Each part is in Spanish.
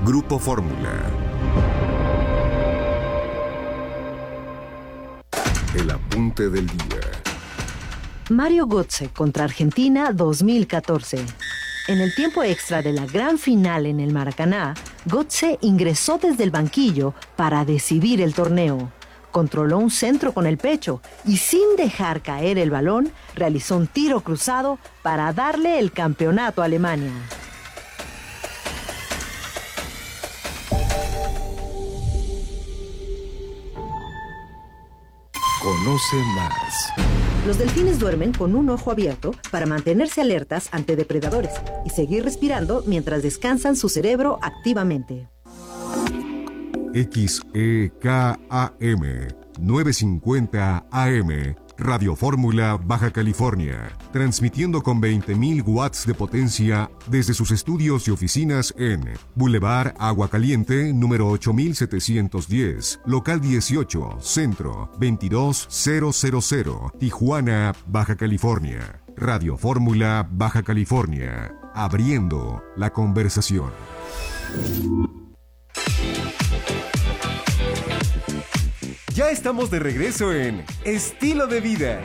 Grupo Fórmula. El apunte del día. Mario Götze contra Argentina 2014. En el tiempo extra de la gran final en el Maracaná, Götze ingresó desde el banquillo para decidir el torneo. Controló un centro con el pecho y sin dejar caer el balón, realizó un tiro cruzado para darle el campeonato a Alemania. Conoce más. Los delfines duermen con un ojo abierto para mantenerse alertas ante depredadores y seguir respirando mientras descansan su cerebro activamente. XEKAM 950 AM, Radio Fórmula, Baja California, transmitiendo con 20.000 watts de potencia desde sus estudios y oficinas en Boulevard Agua Caliente, número 8710, local 18, centro 22000, Tijuana, Baja California. Radio Fórmula, Baja California, abriendo la conversación. Ya estamos de regreso en Estilo de Vida.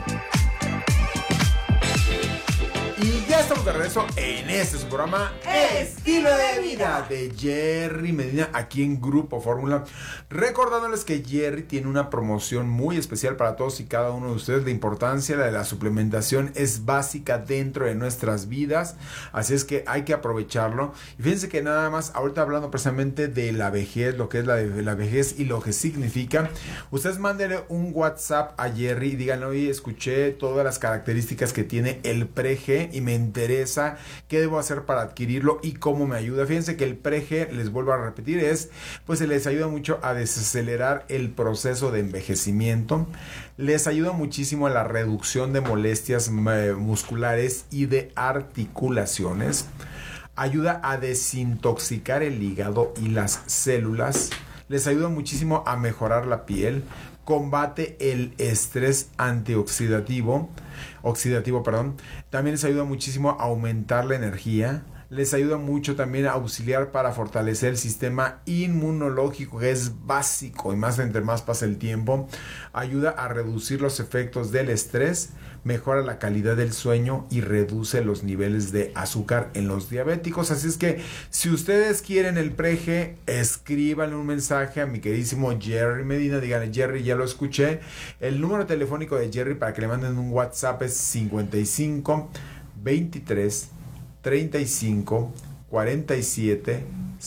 Y ya estamos de regreso en este su programa Estilo de Vida de Jerry Medina aquí en Grupo Fórmula. Recordándoles que Jerry tiene una promoción muy especial para todos y cada uno de ustedes. La importancia de la suplementación es básica dentro de nuestras vidas, así es que hay que aprovecharlo. Y fíjense que nada más, ahorita hablando precisamente de la vejez, lo que es la vejez y lo que significa, ustedes mándenle un WhatsApp a Jerry y díganle: oye, escuché todas las características que tiene el Prege y me interesa qué debo hacer para adquirirlo y cómo me ayuda. Fíjense que el Prege, les vuelvo a repetir, pues se les ayuda mucho a desacelerar el proceso de envejecimiento, les ayuda muchísimo a la reducción de molestias musculares y de articulaciones, ayuda a desintoxicar el hígado y las células, les ayuda muchísimo a mejorar la piel, combate el estrés oxidativo, también les ayuda muchísimo a aumentar la energía, les ayuda mucho también a auxiliar para fortalecer el sistema inmunológico, que es básico, y más entre más pasa el tiempo, ayuda a reducir los efectos del estrés, mejora la calidad del sueño y reduce los niveles de azúcar en los diabéticos. Así es que si ustedes quieren el Prege, escríbanle un mensaje a mi queridísimo Jerry Medina, díganle: Jerry, ya lo escuché. El número telefónico de Jerry para que le manden un WhatsApp es 55 23 35 47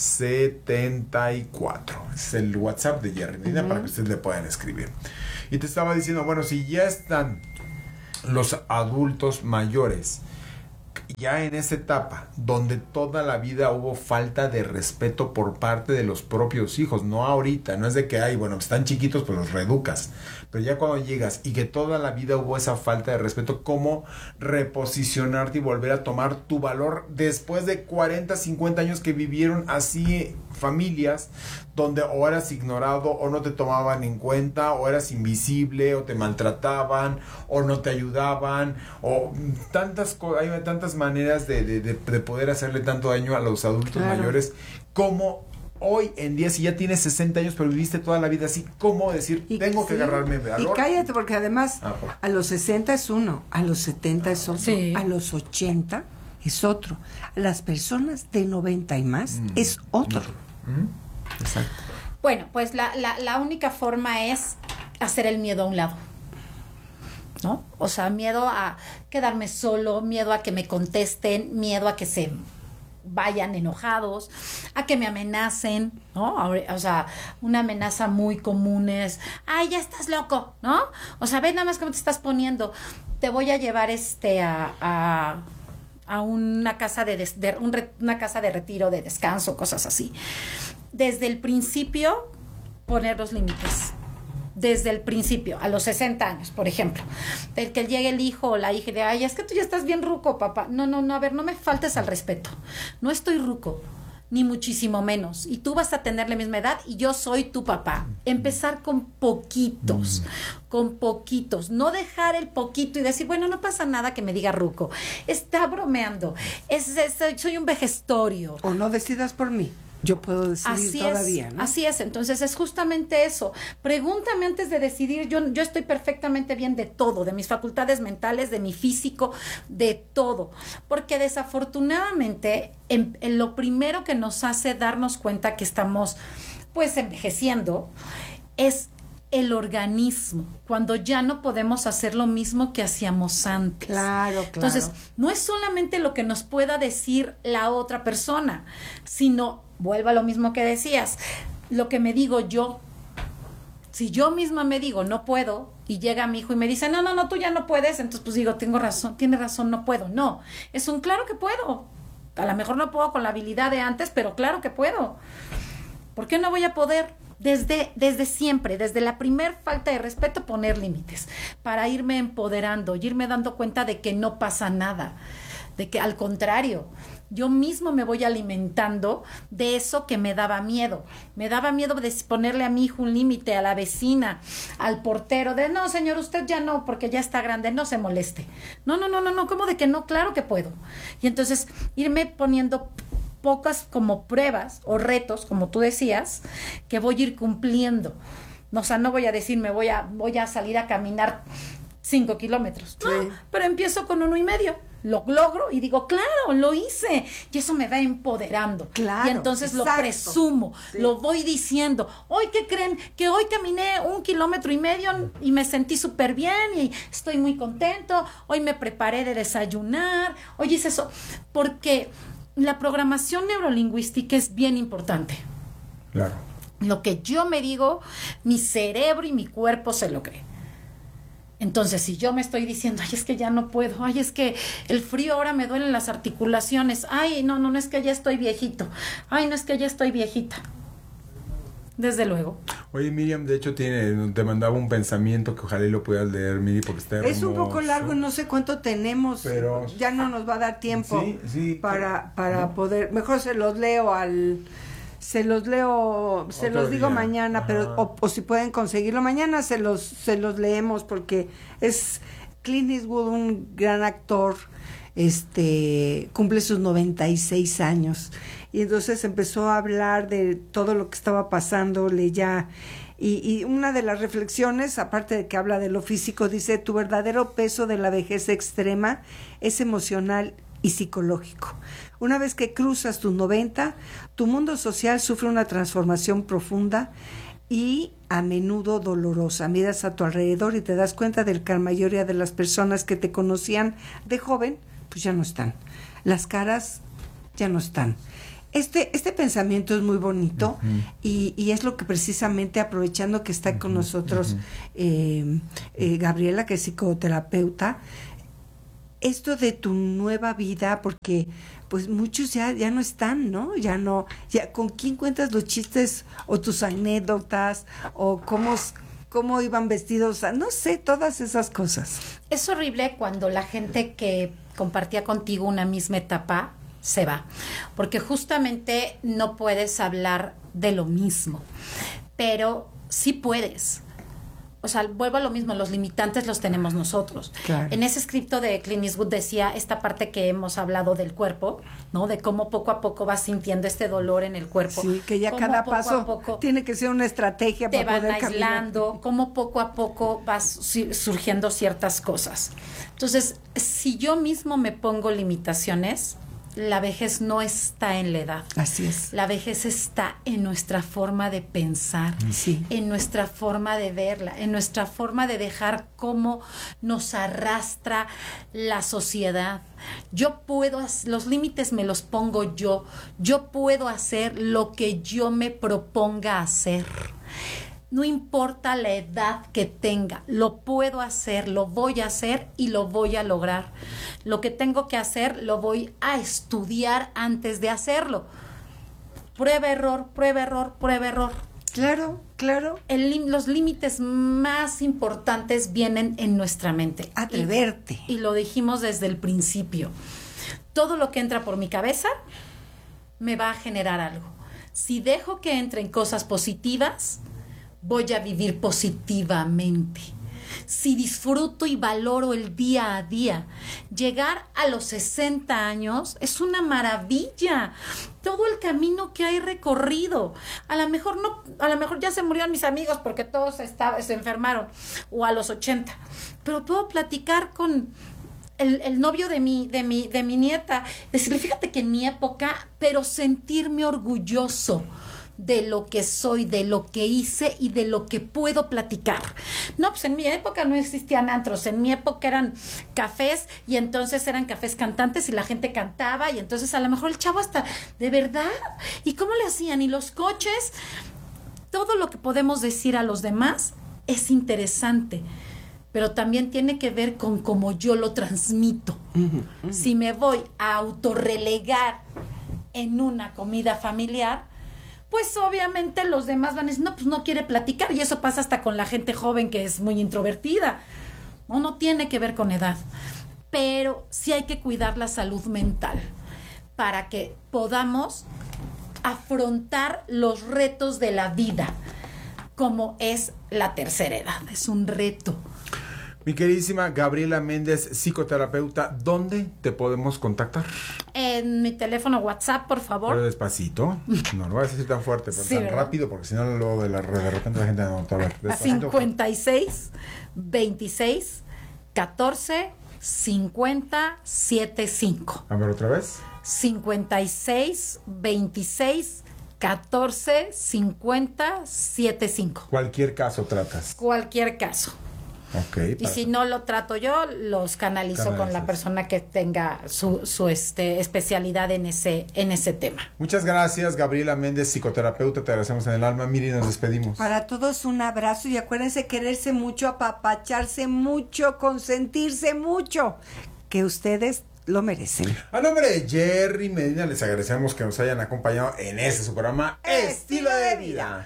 74. Es el WhatsApp de Jerry Medina para que ustedes le puedan escribir. Y te estaba diciendo, bueno, si ya están los adultos mayores ya en esa etapa donde toda la vida hubo falta de respeto por parte de los propios hijos, no ahorita, no es de que están chiquitos pues los reeducas, pero ya cuando llegas y que toda la vida hubo esa falta de respeto, ¿cómo reposicionarte y volver a tomar tu valor después de 40, 50 años que vivieron así familias donde o eras ignorado o no te tomaban en cuenta o eras invisible o te maltrataban o no te ayudaban o hay tantas maneras de poder hacerle tanto daño a los adultos mayores? ¿Cómo hoy en día, si ya tienes 60 años pero viviste toda la vida así, cómo decir tengo que agarrarme de valor? Y cállate, porque además a los 60 es uno, a los 70 es otro, a los 80 es otro, a las personas de 90 y más es otro. Exacto. Bueno, pues la única forma es hacer el miedo a un lado, ¿no? O sea, miedo a quedarme solo, miedo a que me contesten, miedo a que se vayan enojados, a que me amenacen, ¿no? O sea, una amenaza muy común es: ¡ay, ya estás loco!, ¿no? O sea, ve nada más cómo te estás poniendo, te voy a llevar a una casa una casa de retiro, de descanso, cosas así. Desde el principio, poner los límites. Desde el principio, a los 60 años, por ejemplo. El que llegue el hijo o la hija y diga: ay, es que tú ya estás bien ruco, papá. No, a ver, no me faltes al respeto. No estoy ruco, ni muchísimo menos. Y tú vas a tener la misma edad y yo soy tu papá. Empezar con poquitos, no dejar el poquito y decir: bueno, no pasa nada que me diga ruco. Está bromeando. Soy un vejestorio. O no decidas por mí. yo puedo decidir Así todavía, es, ¿no? Así es, entonces es justamente eso. Pregúntame antes de decidir. Yo estoy perfectamente bien de todo, de mis facultades mentales, de mi físico, de todo. Porque desafortunadamente, en lo primero que nos hace darnos cuenta que estamos, pues, envejeciendo, es el organismo, cuando ya no podemos hacer lo mismo que hacíamos antes. Claro. Entonces, no es solamente lo que nos pueda decir la otra persona, sino, vuelvo a lo mismo que decías, lo que me digo yo. Si yo misma me digo, no puedo, y llega mi hijo y me dice, no, tú ya no puedes, entonces pues digo, tiene razón, no puedo. No, es un claro que puedo. A lo mejor no puedo con la habilidad de antes, pero claro que puedo. ¿Por qué no voy a poder? Desde siempre, desde la primer falta de respeto, poner límites, para irme empoderando y irme dando cuenta de que no pasa nada, de que al contrario, yo mismo me voy alimentando de eso que me daba miedo. Me daba miedo de ponerle a mi hijo un límite, a la vecina, al portero, de no, señor, usted ya no, porque ya está grande, no se moleste. No, ¿cómo de que no? Claro que puedo. Y entonces irme poniendo pocas como pruebas o retos, como tú decías, que voy a ir cumpliendo. O sea, no voy a decir, voy a salir a caminar 5 kilómetros. Sí. No, pero empiezo con 1.5. Lo logro y digo, claro, lo hice. Y eso me va empoderando. Claro, y entonces exacto. lo presumo, Sí. lo voy diciendo. Hoy, ¿qué creen? Que hoy caminé 1,5 kilómetros y me sentí súper bien y estoy muy contento. Hoy me preparé de desayunar. Hoy hice eso. Porque la programación neurolingüística es bien importante. Claro. Lo que yo me digo, mi cerebro y mi cuerpo se lo cree. Entonces, si yo me estoy diciendo, ay, es que ya no puedo, ay, es que el frío ahora me duelen las articulaciones, ay, no, es que ya estoy viejito, ay, no, es que ya estoy viejita. Desde luego. Oye, Miriam, de hecho te mandaba un pensamiento que ojalá y lo puedas leer, Miri, porque está hermoso. Es un poco largo, no sé cuánto tenemos, pero ya no nos va a dar tiempo sí, para no. poder, mejor se los digo día. mañana, Ajá. pero o si pueden conseguirlo mañana se los leemos, porque es Clint Eastwood, un gran actor, cumple sus 96 años y entonces empezó a hablar de todo lo que estaba pasándole ya. Y una de las reflexiones, aparte de que habla de lo físico, dice: tu verdadero peso de la vejez extrema es emocional y psicológico. Una vez que cruzas tus 90, tu mundo social sufre una transformación profunda y a menudo dolorosa. Miras a tu alrededor y te das cuenta de que la mayoría de las personas que te conocían de joven, pues ya no están. Las caras ya no están. Este pensamiento es muy bonito. Uh-huh. y es lo que precisamente, aprovechando que está con nosotros Gabriela, que es psicoterapeuta, esto de tu nueva vida, porque pues muchos ya no están, ¿no? Ya ¿con quién cuentas los chistes o tus anécdotas o cómo iban vestidos? No sé, todas esas cosas. Es horrible cuando la gente que compartía contigo una misma etapa se va, porque justamente no puedes hablar de lo mismo, pero sí puedes. O sea, vuelvo a lo mismo, los limitantes los tenemos nosotros. Claro. En ese escrito de Clint Eastwood decía esta parte que hemos hablado del cuerpo, ¿no? De cómo poco a poco vas sintiendo este dolor en el cuerpo. Sí, que ya cada paso tiene que ser una estrategia para poder caminar. Te van aislando, cómo poco a poco vas surgiendo ciertas cosas. Entonces, si yo mismo me pongo limitaciones, la vejez no está en la edad. Así es. La vejez está en nuestra forma de pensar, sí, en nuestra forma de verla, en nuestra forma de dejar cómo nos arrastra la sociedad. Yo puedo, los límites me los pongo yo puedo hacer lo que yo me proponga hacer. No importa la edad que tenga, lo puedo hacer, lo voy a hacer y lo voy a lograr. Lo que tengo que hacer, lo voy a estudiar antes de hacerlo. Prueba, error, prueba, error, prueba, error. Claro. Los límites más importantes vienen en nuestra mente. Atreverte. Y lo dijimos desde el principio. Todo lo que entra por mi cabeza me va a generar algo. Si dejo que entren cosas positivas, voy a vivir positivamente. si disfruto y valoro el día a día. Llegar a los 60 años es una maravilla. Todo el camino que hay recorrido. A lo mejor ya se murieron mis amigos porque todos se enfermaron, o a los 80. Pero puedo platicar con el novio de mi nieta, decirle, fíjate que en mi época, pero sentirme orgulloso de lo que soy, de lo que hice y de lo que puedo platicar. No, pues en mi época no existían antros, en mi época eran cafés, y entonces eran cafés cantantes y la gente cantaba, y entonces a lo mejor el chavo hasta, ¿de verdad? ¿Y cómo le hacían? Y los coches, todo lo que podemos decir a los demás es interesante, pero también tiene que ver con cómo yo lo transmito. Si me voy a autorrelegar en una comida familiar, pues obviamente los demás van a decir, no, pues no quiere platicar, y eso pasa hasta con la gente joven que es muy introvertida. No tiene que ver con edad, pero sí hay que cuidar la salud mental para que podamos afrontar los retos de la vida, como es la tercera edad. Es un reto. Mi queridísima Gabriela Méndez, psicoterapeuta, ¿dónde te podemos contactar? En mi teléfono WhatsApp, por favor. Pero despacito. No lo voy a decir tan fuerte, pero sí, tan ¿verdad? Rápido, porque si no, luego de repente la gente no te va a ver. Despacito. 56 26 14 50 75. A ver, otra vez. 56 26 14 50 75. Cualquier caso tratas. Cualquier caso. Ok. Y si no lo trato yo, los canalizo con la persona que tenga su especialidad en ese tema. Muchas gracias, Gabriela Méndez, psicoterapeuta. Te agradecemos en el alma. Miri, nos despedimos. Para todos un abrazo, y acuérdense quererse mucho, apapacharse mucho, consentirse mucho, que ustedes lo merecen. A nombre de Jerry Medina, les agradecemos que nos hayan acompañado en su programa Estilo de Vida.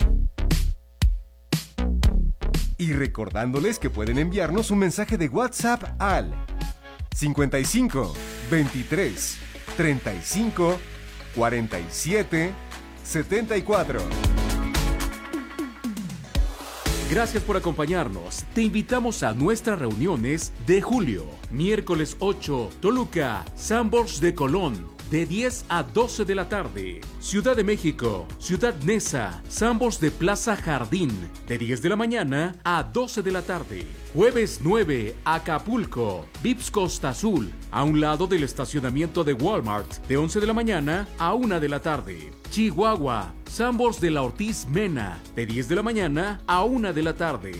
Y recordándoles que pueden enviarnos un mensaje de WhatsApp al 55 23 35 47 74. Gracias por acompañarnos. Te invitamos a nuestras reuniones de julio. Miércoles 8, Toluca, Sanborns de Colón, de 10 a 12 de la tarde. Ciudad de México, Ciudad Neza, Sanborns de Plaza Jardín, de 10 de la mañana a 12 de la tarde. Jueves 9, Acapulco, Vips Costa Azul, a un lado del estacionamiento de Walmart, de 11 de la mañana a 1 de la tarde. Chihuahua, Sanborns de la Ortiz Mena, de 10 de la mañana a 1 de la tarde.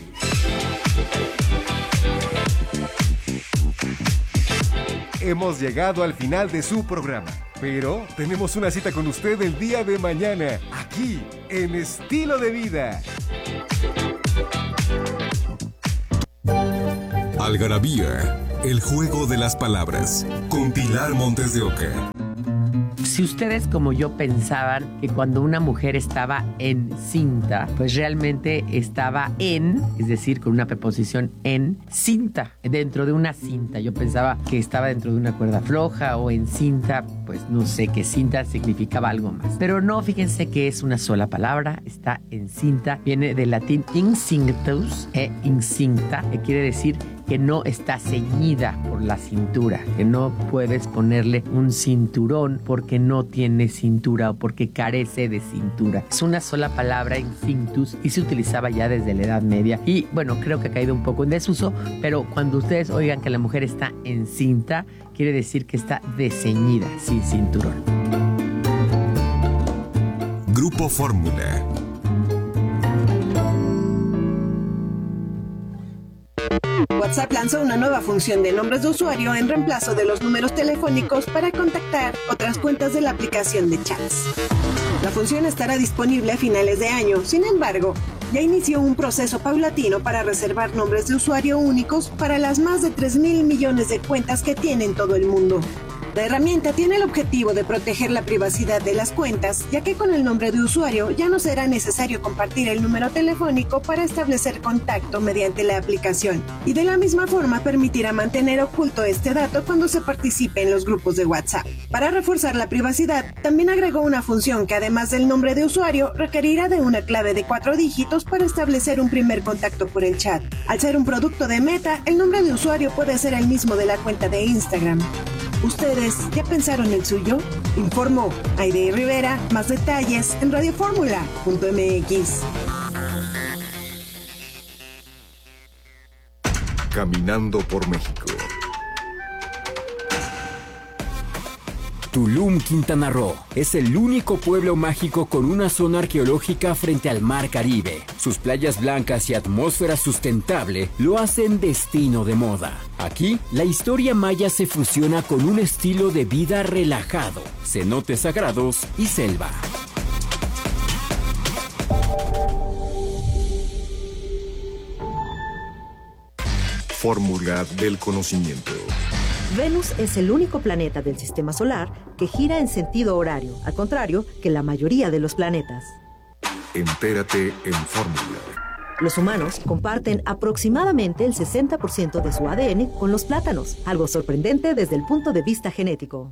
Hemos llegado al final de su programa, pero tenemos una cita con usted el día de mañana, aquí en Estilo de Vida. Algarabía, el juego de las palabras, con Pilar Montes de Oca. Si ustedes como yo pensaban que cuando una mujer estaba encinta, pues realmente estaba es decir, con una preposición en cinta, dentro de una cinta. Yo pensaba que estaba dentro de una cuerda floja o en cinta, pues no sé, que cinta significaba algo más. Pero no, fíjense que es una sola palabra, está encinta, viene del latín incinctus, incinta, que quiere decir que no está ceñida por la cintura, que no puedes ponerle un cinturón porque no tiene cintura o porque carece de cintura. Es una sola palabra, incinctus, y se utilizaba ya desde la Edad Media. Y bueno, creo que ha caído un poco en desuso, pero cuando ustedes oigan que la mujer está encinta, quiere decir que está desceñida, sin cinturón. Grupo Fórmula. WhatsApp lanzó una nueva función de nombres de usuario en reemplazo de los números telefónicos para contactar otras cuentas de la aplicación de chats. La función estará disponible a finales de año, sin embargo, ya inició un proceso paulatino para reservar nombres de usuario únicos para las más de 3,000 millones de cuentas que tiene en todo el mundo. Esta herramienta tiene el objetivo de proteger la privacidad de las cuentas, ya que con el nombre de usuario ya no será necesario compartir el número telefónico para establecer contacto mediante la aplicación, y de la misma forma permitirá mantener oculto este dato cuando se participe en los grupos de WhatsApp. Para reforzar la privacidad, también agregó una función que además del nombre de usuario, requerirá de una clave de 4 dígitos para establecer un primer contacto por el chat. Al ser un producto de Meta, el nombre de usuario puede ser el mismo de la cuenta de Instagram. ¿Ustedes ya pensaron el suyo? Informó Aide Rivera. Más detalles en radioformula.mx. Caminando por México. Tulum, Quintana Roo, es el único pueblo mágico con una zona arqueológica frente al Mar Caribe. Sus playas blancas y atmósfera sustentable lo hacen destino de moda. Aquí, la historia maya se fusiona con un estilo de vida relajado, cenotes sagrados y selva. Fórmula del conocimiento. Venus es el único planeta del sistema solar que gira en sentido horario, al contrario que la mayoría de los planetas. Entérate en Fórmula. Los humanos comparten aproximadamente el 60% de su ADN con los plátanos, algo sorprendente desde el punto de vista genético.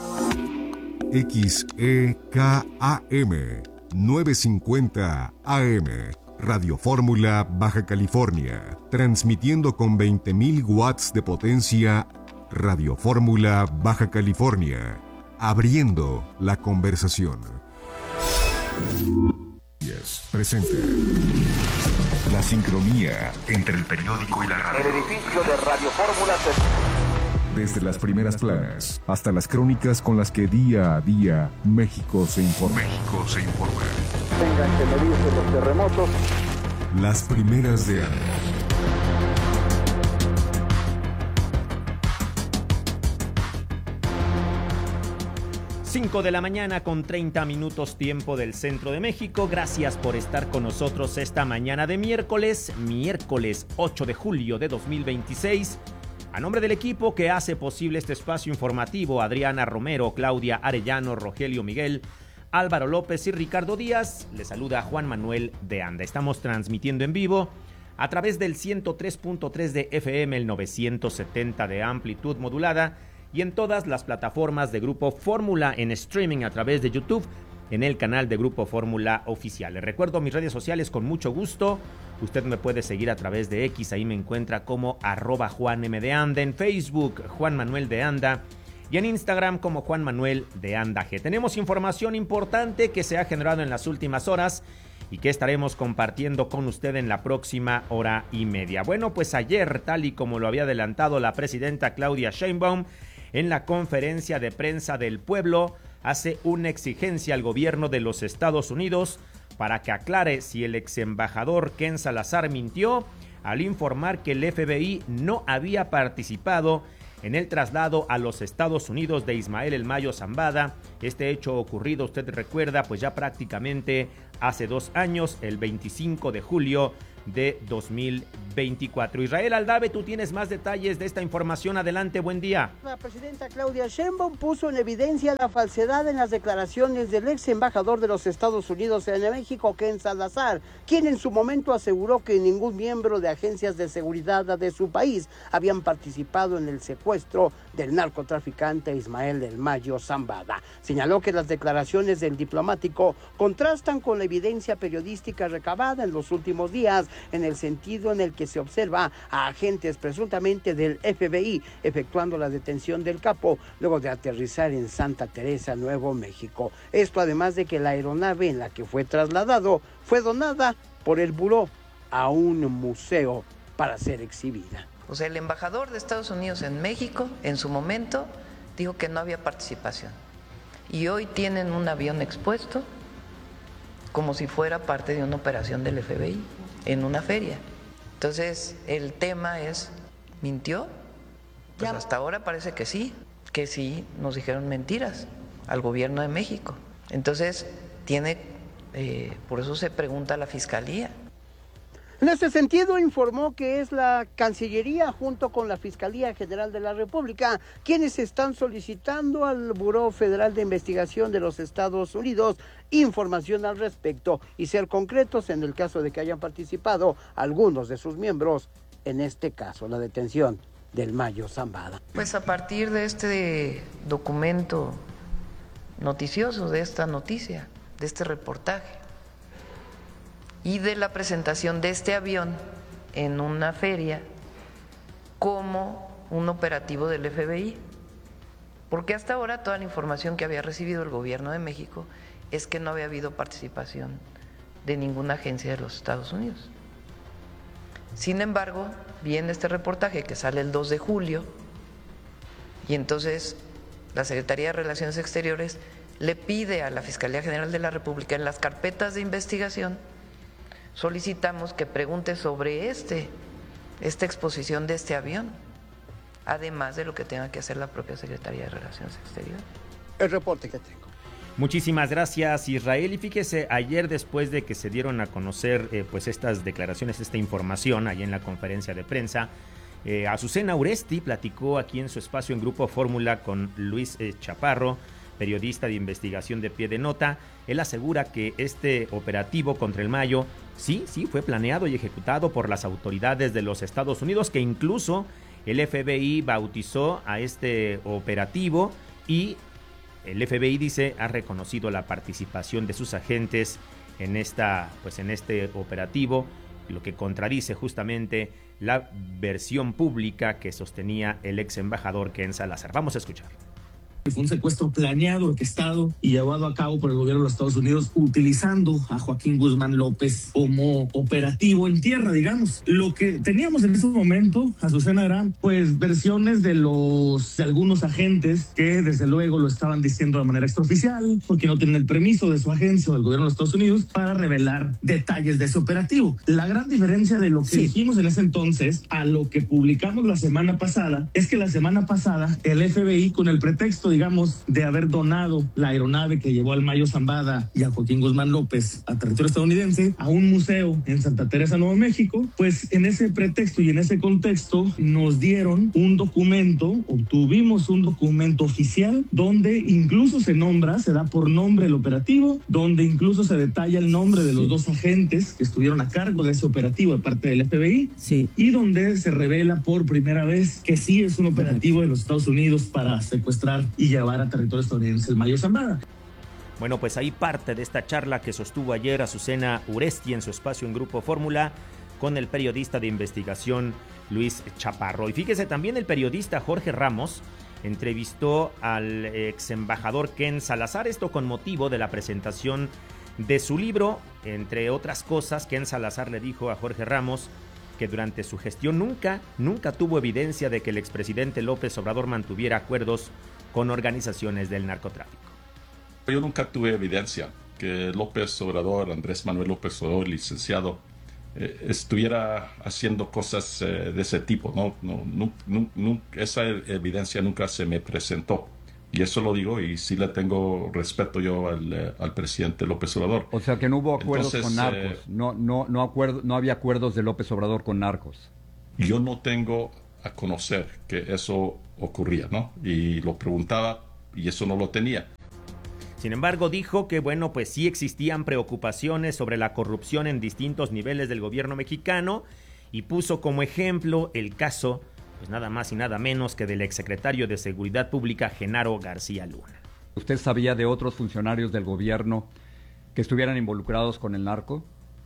XEKAM 950 AM. Radio Fórmula, Baja California. Transmitiendo con 20.000 watts de potencia. Radio Fórmula, Baja California. Abriendo la conversación. Presente. La sincronía entre el periódico y la radio. El edificio de Radio Fórmula Desde las primeras planas hasta las crónicas con las que día a día México se informa. Tengan que medirse los terremotos. Las primeras de año. 5 de la mañana con 30 minutos tiempo del centro de México. Gracias por estar con nosotros esta mañana de miércoles 8 de julio de 2026. A nombre del equipo que hace posible este espacio informativo, Adriana Romero, Claudia Arellano, Rogelio Miguel, Álvaro López y Ricardo Díaz, les saluda Juan Manuel de Anda. Estamos transmitiendo en vivo a través del 103.3 de FM, el 970 de amplitud modulada, y en todas las plataformas de Grupo Fórmula en streaming a través de YouTube, en el canal de Grupo Fórmula Oficial. Les recuerdo mis redes sociales con mucho gusto. Usted me puede seguir a través de X, ahí me encuentra como @JuanMDeAnda, en Facebook Juan Manuel de Anda y en Instagram como Juan Manuel de Anda G. Tenemos información importante que se ha generado en las últimas horas y que estaremos compartiendo con usted en la próxima hora y media. Bueno, pues ayer, tal y como lo había adelantado la presidenta Claudia Sheinbaum, en la conferencia de prensa del pueblo, hace una exigencia al gobierno de los Estados Unidos para que aclare si el ex embajador Ken Salazar mintió al informar que el FBI no había participado en el traslado a los Estados Unidos de Ismael El Mayo Zambada. Este hecho ocurrido, usted recuerda, pues ya prácticamente hace 2 años, el 25 de julio de 2024. Israel Aldave, tú tienes más detalles de esta información. Adelante, buen día. La presidenta Claudia Sheinbaum puso en evidencia la falsedad en las declaraciones del ex embajador de los Estados Unidos en México, Ken Salazar, quien en su momento aseguró que ningún miembro de agencias de seguridad de su país habían participado en el secuestro del narcotraficante Ismael El Mayo Zambada. Señaló que las declaraciones del diplomático contrastan con la evidencia periodística recabada en los últimos días, en el sentido en el que se observa a agentes presuntamente del FBI efectuando la detención del capo luego de aterrizar en Santa Teresa, Nuevo México. Esto además de que la aeronave en la que fue trasladado fue donada por el buró a un museo para ser exhibida. O sea, el embajador de Estados Unidos en México, en su momento, dijo que no había participación. Y hoy tienen un avión expuesto como si fuera parte de una operación del FBI en una feria. Entonces, el tema es, ¿mintió? Pues hasta ahora parece que sí nos dijeron mentiras al gobierno de México. Entonces, por eso se pregunta a la Fiscalía. En ese sentido, informó que es la Cancillería junto con la Fiscalía General de la República quienes están solicitando al Buró Federal de Investigación de los Estados Unidos información al respecto y ser concretos en el caso de que hayan participado algunos de sus miembros, en este caso la detención del Mayo Zambada. Pues a partir de este documento noticioso, de esta noticia, de este reportaje y de la presentación de este avión en una feria como un operativo del FBI, porque hasta ahora toda la información que había recibido el gobierno de México es que no había habido participación de ninguna agencia de los Estados Unidos. Sin embargo, viene este reportaje que sale el 2 de julio y entonces la Secretaría de Relaciones Exteriores le pide a la Fiscalía General de la República en las carpetas de investigación, solicitamos que pregunte sobre esta exposición de este avión, además de lo que tenga que hacer la propia Secretaría de Relaciones Exteriores. El reporte que tengo. Muchísimas gracias, Israel. Y fíjese, ayer después de que se dieron a conocer pues estas declaraciones, esta información, ahí en la conferencia de prensa, Azucena Uresti platicó aquí en su espacio en Grupo Fórmula con Luis Chaparro, periodista de investigación de Pie de Nota. Él asegura que este operativo contra el Mayo sí fue planeado y ejecutado por las autoridades de los Estados Unidos, que incluso el FBI bautizó a este operativo y el FBI, dice, ha reconocido la participación de sus agentes en este operativo, lo que contradice justamente la versión pública que sostenía el ex embajador Ken Salazar. Vamos a escuchar. Fue un secuestro planeado, orquestado y llevado a cabo por el gobierno de los Estados Unidos utilizando a Joaquín Guzmán López como operativo en tierra, digamos. Lo que teníamos en ese momento, Azucena, eran pues versiones de algunos agentes que desde luego lo estaban diciendo de manera extraoficial porque no tienen el permiso de su agencia o del gobierno de los Estados Unidos para revelar detalles de ese operativo. La gran diferencia de lo que dijimos en ese entonces a lo que publicamos la semana pasada es que la semana pasada el FBI, con el pretexto, digamos, de haber donado la aeronave que llevó al Mayo Zambada y a Joaquín Guzmán López a territorio estadounidense, a un museo en Santa Teresa, Nuevo México, pues en ese pretexto y en ese contexto nos dieron un documento, obtuvimos un documento oficial donde incluso se da por nombre el operativo, donde incluso se detalla el nombre de los dos agentes que estuvieron a cargo de ese operativo de parte del FBI, y donde se revela por primera vez que sí es un operativo de los Estados Unidos para secuestrar y llevar a territorio estadounidense el Mayo Zambada. Bueno, pues ahí parte de esta charla que sostuvo ayer Azucena Uresti en su espacio en Grupo Fórmula con el periodista de investigación Luis Chaparro. Y fíjese, también el periodista Jorge Ramos entrevistó al ex embajador Ken Salazar, esto con motivo de la presentación de su libro. Entre otras cosas, Ken Salazar le dijo a Jorge Ramos que durante su gestión nunca tuvo evidencia de que el expresidente López Obrador mantuviera acuerdos con organizaciones del narcotráfico. Yo nunca tuve evidencia que López Obrador, Andrés Manuel López Obrador, licenciado, estuviera haciendo cosas de ese tipo. No, esa evidencia nunca se me presentó. Y eso lo digo, y sí le tengo respeto yo al presidente López Obrador. O sea que no hubo acuerdos con narcos. No había acuerdos de López Obrador con narcos. Yo no tengo a conocer que eso ocurría, ¿no? Y lo preguntaba y eso no lo tenía. Sin embargo, dijo que, bueno, pues sí existían preocupaciones sobre la corrupción en distintos niveles del gobierno mexicano y puso como ejemplo el caso, pues nada más y nada menos que del exsecretario de Seguridad Pública, Genaro García Luna. ¿Usted sabía de otros funcionarios del gobierno que estuvieran involucrados con el narco?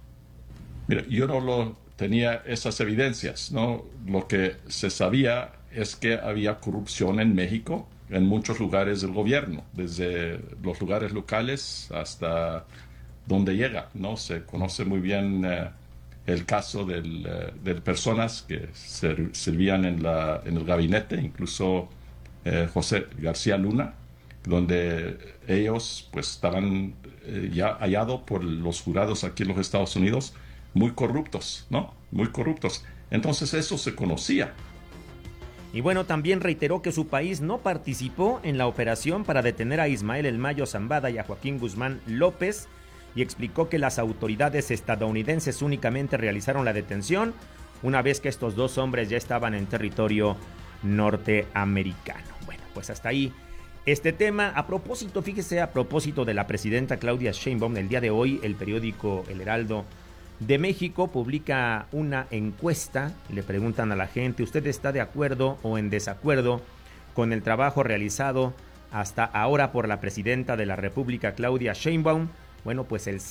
Mira, yo no tenía esas evidencias, ¿no? Lo que se sabía es que había corrupción en México, en muchos lugares del gobierno, desde los lugares locales hasta donde llega, ¿no? Se conoce muy bien el caso de personas que servían en el gabinete, incluso José García Luna, donde ellos pues estaban ya hallados por los jurados aquí en los Estados Unidos muy corruptos, ¿no? Muy corruptos. Entonces eso se conocía. Y bueno, también reiteró que su país no participó en la operación para detener a Ismael El Mayo Zambada y a Joaquín Guzmán López, y explicó que las autoridades estadounidenses únicamente realizaron la detención una vez que estos dos hombres ya estaban en territorio norteamericano. Bueno, pues hasta ahí este tema. A propósito, fíjese, a propósito de la presidenta Claudia Sheinbaum, el día de hoy el periódico El Heraldo de México publica una encuesta. Le preguntan a la gente, ¿usted está de acuerdo o en desacuerdo con el trabajo realizado hasta ahora por la presidenta de la República, Claudia Sheinbaum? Bueno, pues el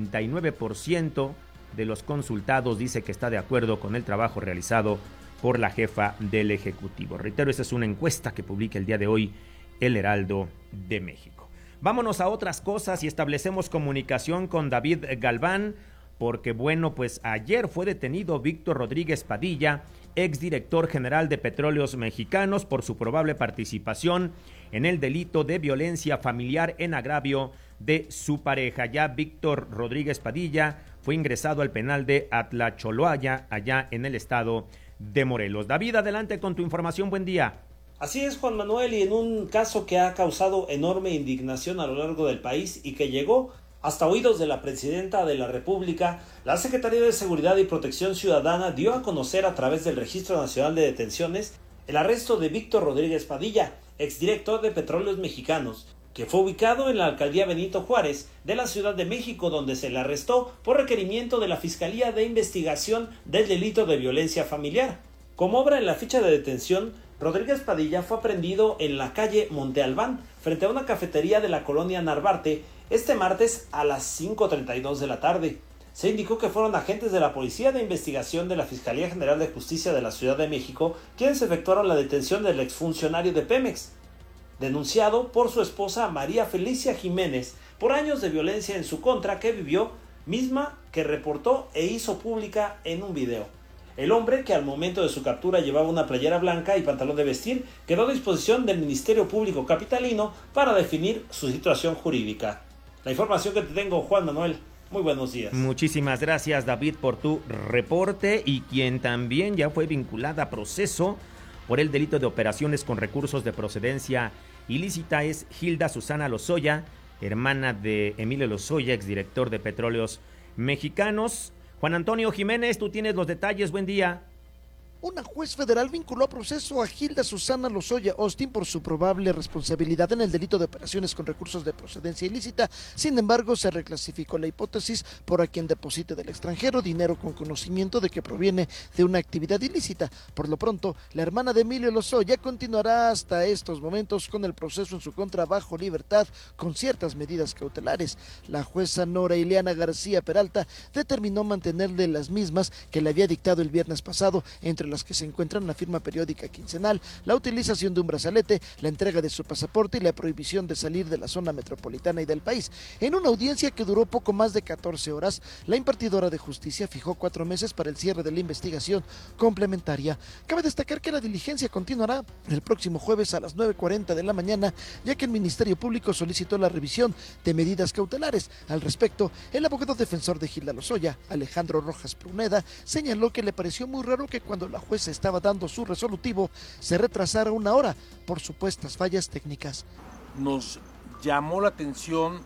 69% de los consultados dice que está de acuerdo con el trabajo realizado por la jefa del Ejecutivo. Reitero, esta es una encuesta que publica el día de hoy El Heraldo de México. Vámonos a otras cosas y establecemos comunicación con David Galván, porque bueno, pues ayer fue detenido Víctor Rodríguez Padilla, exdirector general de Petróleos Mexicanos, por su probable participación en el delito de violencia familiar en agravio de su pareja. Ya Víctor Rodríguez Padilla fue ingresado al penal de Atlacholoaya, allá en el estado de Morelos. David, adelante con tu información, buen día. Así es, Juan Manuel, y en un caso que ha causado enorme indignación a lo largo del país y que llegó hasta oídos de la presidenta de la República, la Secretaría de Seguridad y Protección Ciudadana dio a conocer a través del Registro Nacional de Detenciones el arresto de Víctor Rodríguez Padilla, exdirector de Petróleos Mexicanos, que fue ubicado en la alcaldía Benito Juárez de la Ciudad de México, donde se le arrestó por requerimiento de la Fiscalía de Investigación del Delito de Violencia Familiar. Como obra en la ficha de detención, Rodríguez Padilla fue aprehendido en la calle Monte Albán, frente a una cafetería de la colonia Narvarte, este martes a las 5:32 de la tarde. Se indicó que fueron agentes de la Policía de Investigación de la Fiscalía General de Justicia de la Ciudad de México quienes efectuaron la detención del exfuncionario de Pemex, denunciado por su esposa María Felicia Jiménez por años de violencia en su contra que vivió, misma que reportó e hizo pública en un video. El hombre, que al momento de su captura llevaba una playera blanca y pantalón de vestir, quedó a disposición del Ministerio Público Capitalino para definir su situación jurídica. La información que te tengo, Juan Manuel. Muy buenos días. Muchísimas gracias, David, por tu reporte. Y quien también ya fue vinculada a proceso por el delito de operaciones con recursos de procedencia ilícita es Hilda Susana Lozoya, hermana de Emilio Lozoya, exdirector de Petróleos Mexicanos. Juan Antonio Jiménez, tú tienes los detalles, buen día. Una juez federal vinculó a proceso a Hilda Susana Lozoya Austin por su probable responsabilidad en el delito de operaciones con recursos de procedencia ilícita. Sin embargo, se reclasificó la hipótesis por a quien deposite del extranjero dinero con conocimiento de que proviene de una actividad ilícita. Por lo pronto, la hermana de Emilio Lozoya continuará hasta estos momentos con el proceso en su contra bajo libertad con ciertas medidas cautelares. La jueza Nora Ileana García Peralta determinó mantenerle las mismas que le había dictado el viernes pasado, entre las que se encuentran la firma periódica quincenal, la utilización de un brazalete, la entrega de su pasaporte y la prohibición de salir de la zona metropolitana y del país. En una audiencia que duró poco más de 14 horas, la impartidora de justicia fijó 4 meses para el cierre de la investigación complementaria. Cabe destacar que la diligencia continuará el próximo jueves a las 9:40 de la mañana, ya que el Ministerio Público solicitó la revisión de medidas cautelares. Al respecto, el abogado defensor de Hilda Lozoya, Alejandro Rojas Pruneda, señaló que le pareció muy raro que cuando la jueza estaba dando su resolutivo se retrasara 1 hora por supuestas fallas técnicas. Nos llamó la atención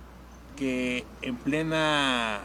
que en plena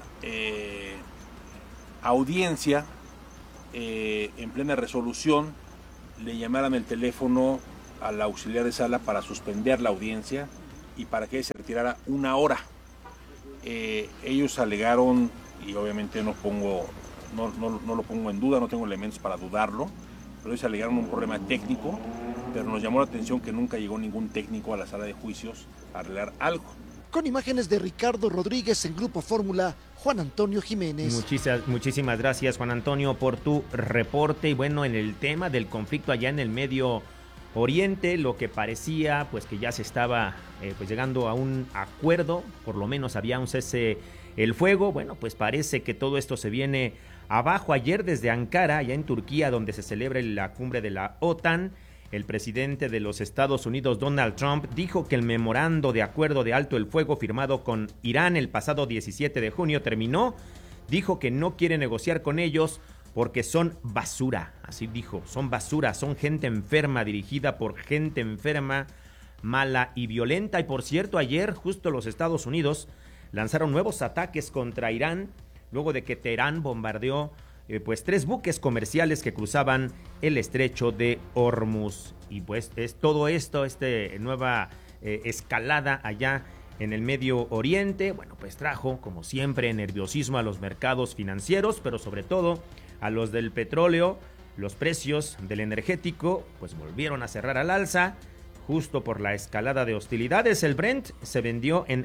audiencia, en plena resolución, le llamaran el teléfono al auxiliar de sala para suspender la audiencia y para que se retirara 1 hora. Ellos alegaron, y obviamente no lo pongo en duda, no tengo elementos para dudarlo, pero ellos alegaron un problema técnico, pero nos llamó la atención que nunca llegó ningún técnico a la sala de juicios a arreglar algo. Con imágenes de Ricardo Rodríguez en Grupo Fórmula, Juan Antonio Jiménez. Muchísimas gracias, Juan Antonio, por tu reporte. Y bueno, en el tema del conflicto allá en el Medio Oriente, lo que parecía pues que ya se estaba pues llegando a un acuerdo, por lo menos había un cese el fuego. Bueno, pues parece que todo esto se viene abajo. Ayer desde Ankara, allá en Turquía, donde se celebra la cumbre de la OTAN, el presidente de los Estados Unidos, Donald Trump, dijo que el memorando de acuerdo de alto el fuego firmado con Irán el pasado 17 de junio terminó. Dijo que no quiere negociar con ellos porque son basura. Así dijo, son basura, son gente enferma, dirigida por gente enferma, mala y violenta. Y por cierto, ayer justo los Estados Unidos lanzaron nuevos ataques contra Irán luego de que Teherán bombardeó 3 buques comerciales que cruzaban el estrecho de Hormuz. Y pues es todo esto, nueva escalada allá en el Medio Oriente, bueno, pues trajo, como siempre, nerviosismo a los mercados financieros, pero sobre todo a los del petróleo. Los precios del energético, pues volvieron a cerrar al alza, justo por la escalada de hostilidades. El Brent se vendió en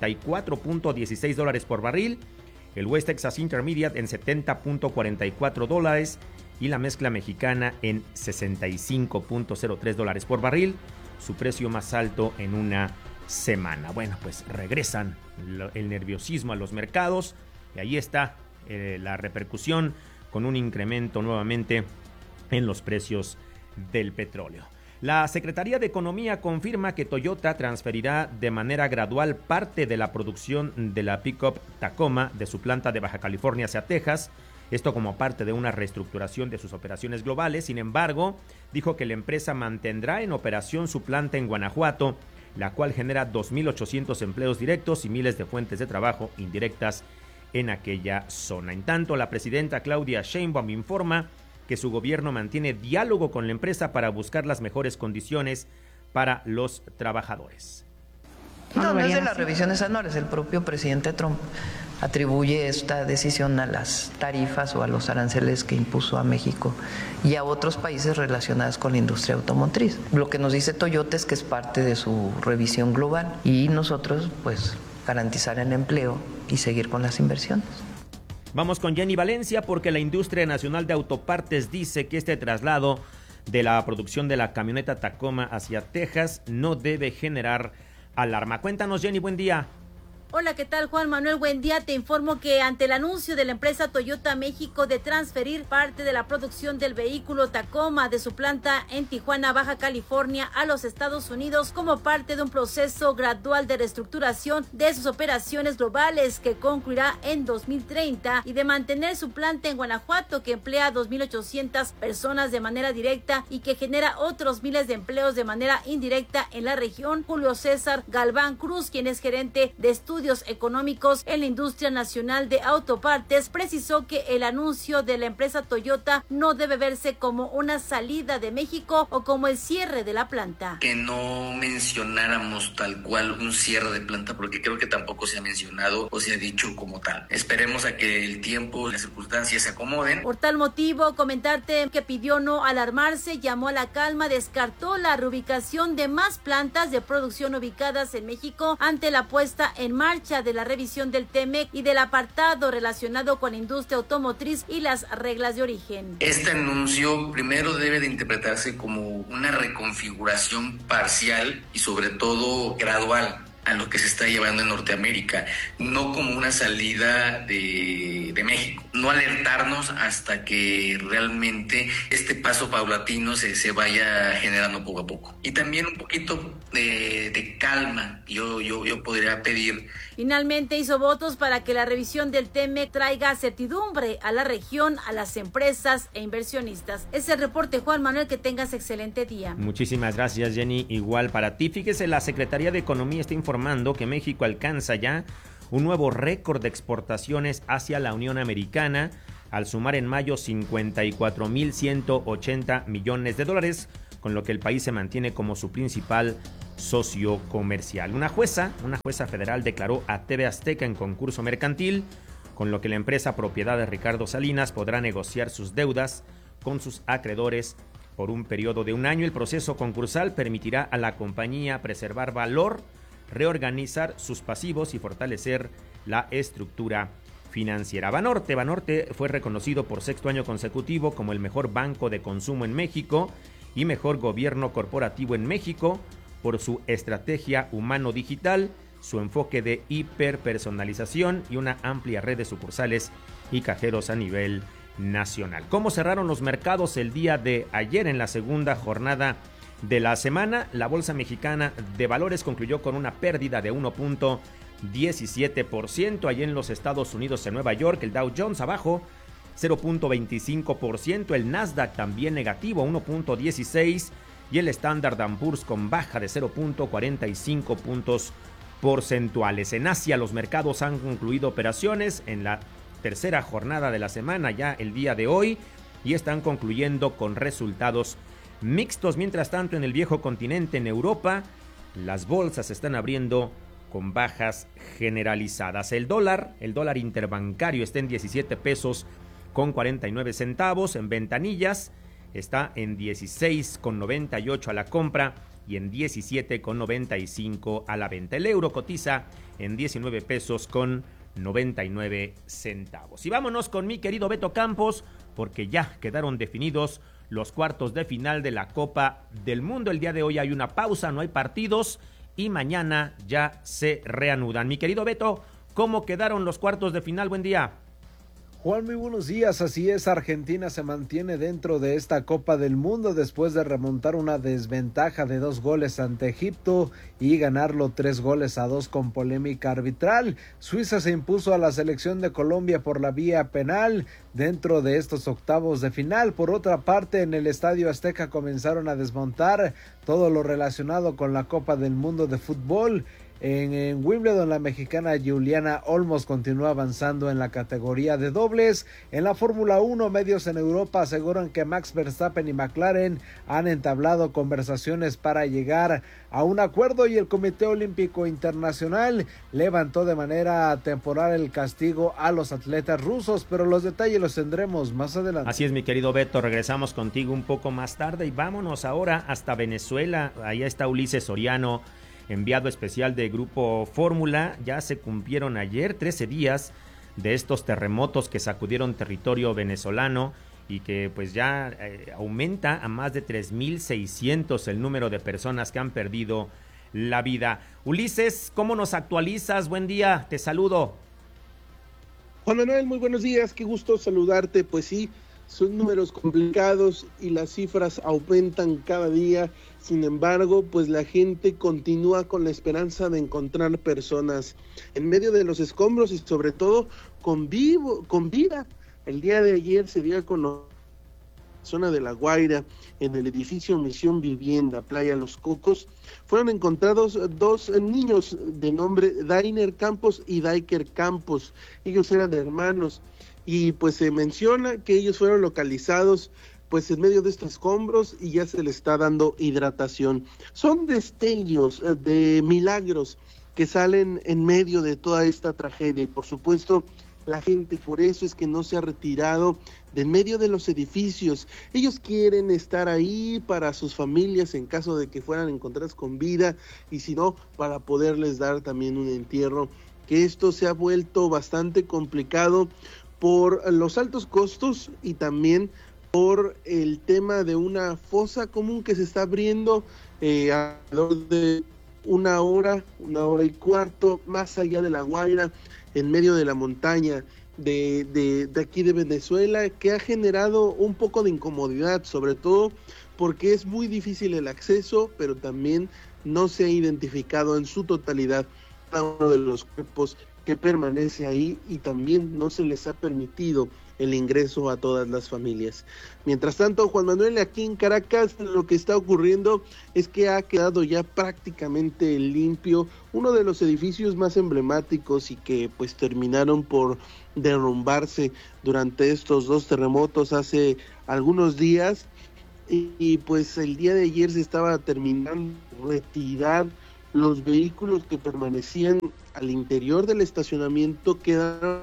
$74.16 por barril, el West Texas Intermediate en $70.44 y la mezcla mexicana en $65.03 por barril, su precio más alto en una semana. Bueno, pues regresan el nerviosismo a los mercados y ahí está la repercusión con un incremento nuevamente en los precios del petróleo. La Secretaría de Economía confirma que Toyota transferirá de manera gradual parte de la producción de la pick-up Tacoma de su planta de Baja California hacia Texas, esto como parte de una reestructuración de sus operaciones globales. Sin embargo, dijo que la empresa mantendrá en operación su planta en Guanajuato, la cual genera 2.800 empleos directos y miles de fuentes de trabajo indirectas en aquella zona. En tanto, la presidenta Claudia Sheinbaum informa que su gobierno mantiene diálogo con la empresa para buscar las mejores condiciones para los trabajadores. No es de las revisiones anuales. El propio presidente Trump atribuye esta decisión a las tarifas o a los aranceles que impuso a México y a otros países relacionados con la industria automotriz. Lo que nos dice Toyota es que es parte de su revisión global y nosotros, pues, garantizar el empleo y seguir con las inversiones. Vamos con Jenny Valencia porque la Industria Nacional de Autopartes dice que este traslado de la producción de la camioneta Tacoma hacia Texas no debe generar alarma. Cuéntanos, Jenny, buen día. Hola, ¿qué tal, Juan Manuel? Buen día. Te informo que ante el anuncio de la empresa Toyota México de transferir parte de la producción del vehículo Tacoma de su planta en Tijuana, Baja California, a los Estados Unidos como parte de un proceso gradual de reestructuración de sus operaciones globales que concluirá en 2030 y de mantener su planta en Guanajuato, que emplea a 2.800 personas de manera directa y que genera otros miles de empleos de manera indirecta en la región. Julio César Galván Cruz, quien es gerente de estudios económicos en la Industria Nacional de Autopartes, precisó que el anuncio de la empresa Toyota no debe verse como una salida de México o como el cierre de la planta. Que no mencionáramos tal cual un cierre de planta, porque creo que tampoco se ha mencionado o se ha dicho como tal. Esperemos a que el tiempo y las circunstancias se acomoden. Por tal motivo, comentarte que pidió no alarmarse, llamó a la calma, descartó la reubicación de más plantas de producción ubicadas en México ante la puesta en marcha de la revisión del TEMEC y del apartado relacionado con la industria automotriz y las reglas de origen. Este anuncio primero debe de interpretarse como una reconfiguración parcial y sobre todo gradual a lo que se está llevando en Norteamérica, no como una salida de México. No alertarnos hasta que realmente este paso paulatino se vaya generando poco a poco. Y también un poquito de calma, yo podría pedir. Finalmente hizo votos para que la revisión del TEMEC traiga certidumbre a la región, a las empresas e inversionistas. Es el reporte, Juan Manuel, que tengas excelente día. Muchísimas gracias, Jenny. Igual para ti. Fíjese, la Secretaría de Economía está informando que México alcanza ya un nuevo récord de exportaciones hacia la Unión Americana al sumar en mayo 54.180 millones de dólares, con lo que el país se mantiene como su principal socio comercial. Una jueza federal declaró a TV Azteca en concurso mercantil, con lo que la empresa propiedad de Ricardo Salinas podrá negociar sus deudas con sus acreedores por un periodo de un año. El proceso concursal permitirá a la compañía preservar valor, reorganizar sus pasivos y fortalecer la estructura financiera. Banorte fue reconocido por sexto año consecutivo como el mejor banco de consumo en México y mejor gobierno corporativo en México por su estrategia humano-digital, su enfoque de hiperpersonalización y una amplia red de sucursales y cajeros a nivel nacional. ¿Cómo cerraron los mercados el día de ayer en la segunda jornada de la semana? La Bolsa Mexicana de Valores concluyó con una pérdida de 1.17%. Allí en los Estados Unidos, en Nueva York, el Dow Jones abajo 0.25%, el Nasdaq también negativo 1.16% y el Standard & Poor's con baja de 0.45 puntos porcentuales. En Asia, los mercados han concluido operaciones en la tercera jornada de la semana, ya el día de hoy, y están concluyendo con resultados mixtos. Mientras tanto, en el viejo continente, en Europa, las bolsas están abriendo con bajas generalizadas. El dólar interbancario está en 17 pesos con 49 centavos. En ventanillas está en 16,98 a la compra y en 17,95 a la venta. El euro cotiza en 19 pesos con 99 centavos. Y vámonos con mi querido Beto Campos, porque ya quedaron definidos los cuartos de final de la Copa del Mundo. El día de hoy hay una pausa, no hay partidos, y mañana ya se reanudan. Mi querido Beto, ¿cómo quedaron los cuartos de final? Buen día. Juan, muy buenos días. Así es, Argentina se mantiene dentro de esta Copa del Mundo después de remontar una desventaja de 2 goles ante Egipto y ganarlo 3-2 con polémica arbitral. Suiza se impuso a la selección de Colombia por la vía penal dentro de estos octavos de final. Por otra parte, en el Estadio Azteca comenzaron a desmontar todo lo relacionado con la Copa del Mundo de fútbol. En Wimbledon, la mexicana Juliana Olmos continúa avanzando en la categoría de dobles. En la Fórmula 1, medios en Europa aseguran que Max Verstappen y McLaren han entablado conversaciones para llegar a un acuerdo, y el Comité Olímpico Internacional levantó de manera temporal el castigo a los atletas rusos, pero los detalles los tendremos más adelante. Así es, mi querido Beto, regresamos contigo un poco más tarde y vámonos ahora hasta Venezuela. Allá está Ulises Soriano, enviado especial de Grupo Fórmula. Ya se cumplieron ayer 13 días de estos terremotos que sacudieron territorio venezolano y que pues ya aumenta a más de 3,600 el número de personas que han perdido la vida. Ulises, ¿cómo nos actualizas? Buen día, te saludo. Juan Manuel, muy buenos días, qué gusto saludarte. Pues sí, son números complicados y las cifras aumentan cada día. Sin embargo, pues la gente continúa con la esperanza de encontrar personas en medio de los escombros y sobre todo con vida. El día de ayer se dio con la zona de La Guaira, en el edificio Misión Vivienda, Playa Los Cocos, fueron encontrados 2 niños de nombre Dainer Campos y Daiker Campos. Ellos eran hermanos y pues se menciona que ellos fueron localizados pues en medio de estos escombros y ya se les está dando hidratación. Son destellos de milagros que salen en medio de toda esta tragedia, y por supuesto la gente por eso es que no se ha retirado de en medio de los edificios. Ellos quieren estar ahí para sus familias en caso de que fueran encontradas con vida, y si no, para poderles dar también un entierro, que esto se ha vuelto bastante complicado por los altos costos y también por el tema de una fosa común que se está abriendo alrededor de una hora y cuarto más allá de La Guaira, en medio de la montaña de aquí de Venezuela, que ha generado un poco de incomodidad, sobre todo porque es muy difícil el acceso, pero también no se ha identificado en su totalidad cada uno de los cuerpos que permanece ahí, y también no se les ha permitido el ingreso a todas las familias. Mientras tanto, Juan Manuel, aquí en Caracas lo que está ocurriendo es que ha quedado ya prácticamente limpio uno de los edificios más emblemáticos y que pues terminaron por derrumbarse durante estos 2 terremotos hace algunos días, y pues el día de ayer se estaba terminando de retirar los vehículos que permanecían al interior del estacionamiento. Quedaron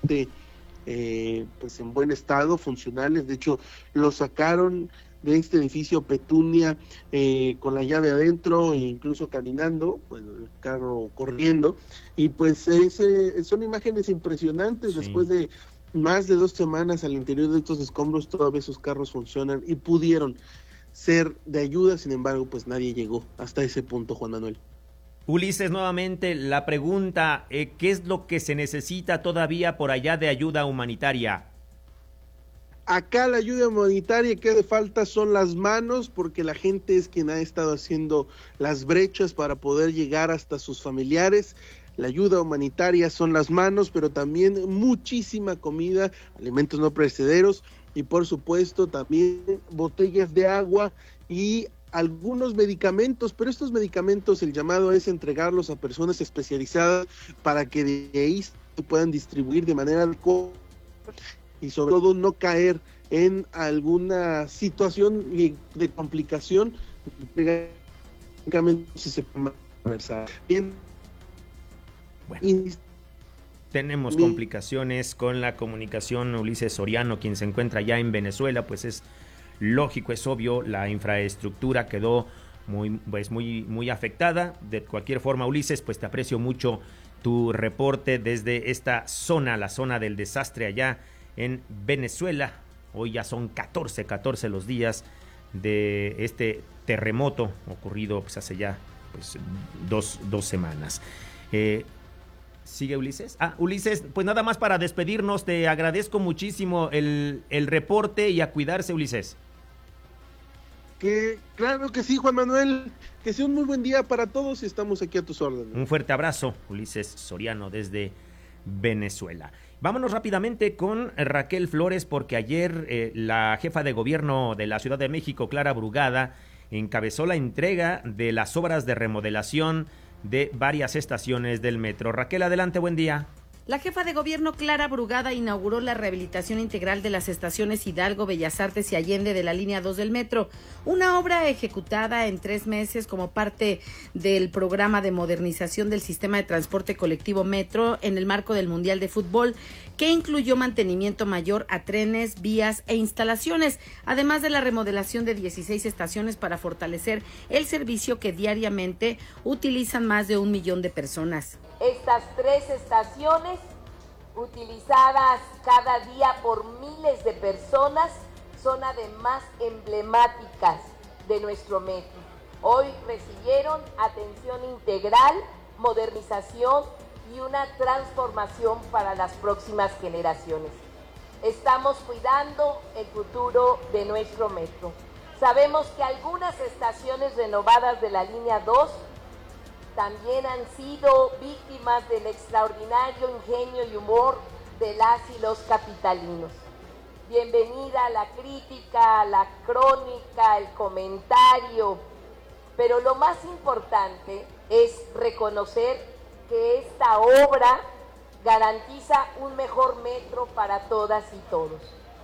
pues en buen estado, funcionales. De hecho, los sacaron de este edificio Petunia con la llave adentro e incluso caminando, pues el carro corriendo, y pues son imágenes impresionantes. Sí. Después de más de 2 semanas al interior de estos escombros, todavía esos carros funcionan y pudieron ser de ayuda. Sin embargo, pues nadie llegó hasta ese punto, Juan Manuel. Ulises, nuevamente la pregunta, ¿qué es lo que se necesita todavía por allá de ayuda humanitaria? Acá la ayuda humanitaria que hace falta son las manos, porque la gente es quien ha estado haciendo las brechas para poder llegar hasta sus familiares. La ayuda humanitaria son las manos, pero también muchísima comida, alimentos no perecederos y por supuesto también botellas de agua y algunos medicamentos, pero estos medicamentos el llamado es entregarlos a personas especializadas para que de ahí se puedan distribuir de manera adecuada y sobre todo no caer en alguna situación de complicación. Si se puede conversar bien. Bueno. Tenemos complicaciones con la comunicación. Ulises Soriano, quien se encuentra ya en Venezuela, pues es lógico, es obvio, la infraestructura quedó muy afectada. De cualquier forma, Ulises, pues te aprecio mucho tu reporte desde esta zona, la zona del desastre allá en Venezuela. Hoy ya son 14 los días de este terremoto ocurrido pues hace ya pues dos semanas. ¿Sigue Ulises? Ulises, pues nada más para despedirnos, te agradezco muchísimo el reporte y a cuidarse, Ulises. Claro que sí, Juan Manuel, que sea un muy buen día para todos y estamos aquí a tus órdenes. Un fuerte abrazo, Ulises Soriano desde Venezuela. Vámonos rápidamente con Raquel Flores, porque ayer la jefa de gobierno de la Ciudad de México, Clara Brugada, encabezó la entrega de las obras de remodelación de varias estaciones del metro. Raquel, adelante, buen día. La jefa de gobierno Clara Brugada inauguró la rehabilitación integral de las estaciones Hidalgo, Bellas Artes y Allende de la línea 2 del metro, una obra ejecutada en 3 meses como parte del programa de modernización del sistema de transporte colectivo metro en el marco del Mundial de Fútbol, que incluyó mantenimiento mayor a trenes, vías e instalaciones, además de la remodelación de 16 estaciones para fortalecer el servicio que diariamente utilizan más de 1 millón de personas. Estas 3 estaciones, utilizadas cada día por miles de personas, son además emblemáticas de nuestro metro. Hoy recibieron atención integral, modernización y una transformación para las próximas generaciones. Estamos cuidando el futuro de nuestro metro. Sabemos que algunas estaciones renovadas de la línea 2 también han sido víctimas del extraordinario ingenio y humor de las y los capitalinos. Bienvenida la crítica, la crónica, el comentario, pero lo más importante es reconocer que esta obra garantiza un mejor metro para todas y todos.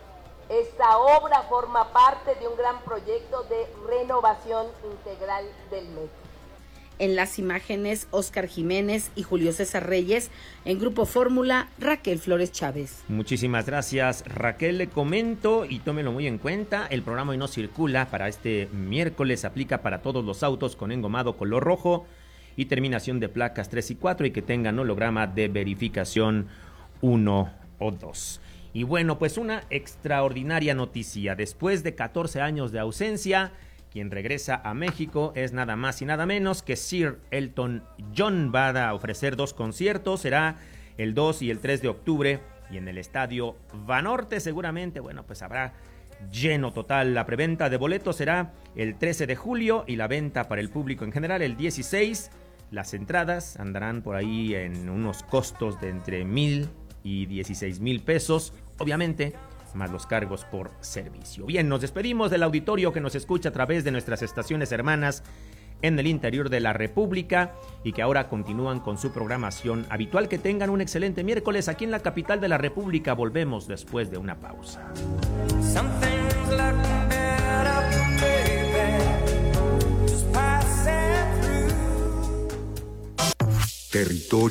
Esta obra forma parte de un gran proyecto de renovación integral del metro. En las imágenes, Óscar Jiménez y Julio César Reyes. En Grupo Fórmula, Raquel Flores Chávez. Muchísimas gracias, Raquel. Le comento y tómelo muy en cuenta, el programa Hoy No Circula para este miércoles aplica para todos los autos con engomado color rojo y terminación de placas 3 y 4 y que tengan holograma de verificación 1 o 2. Y bueno, pues una extraordinaria noticia. Después de 14 años de ausencia, quien regresa a México es nada más y nada menos que Sir Elton John. Va a ofrecer 2 conciertos, será el 2 y el 3 de octubre y en el Estadio Banorte seguramente, bueno, pues habrá lleno total. La preventa de boletos será el 13 de julio y la venta para el público en general el 16. Las entradas andarán por ahí en unos costos de entre 1,000 y 16,000 pesos, obviamente más los cargos por servicio. Bien, nos despedimos del auditorio que nos escucha a través de nuestras estaciones hermanas en el interior de la República y que ahora continúan con su programación habitual. Que tengan un excelente miércoles aquí en la capital de la República. Volvemos después de una pausa. Territorio